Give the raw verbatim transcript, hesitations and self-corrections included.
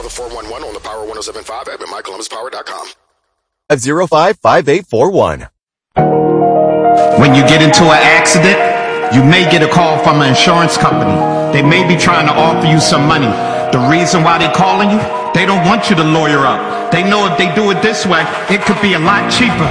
the four one one on the Power one oh seven point five app at my columbus power dot com. five zero five, five eight four one. When you get into an accident, you may get a call from an insurance company. They may be trying to offer you some money. The reason why they're calling you, they don't want you to lawyer up. They know if they do it this way, it could be a lot cheaper.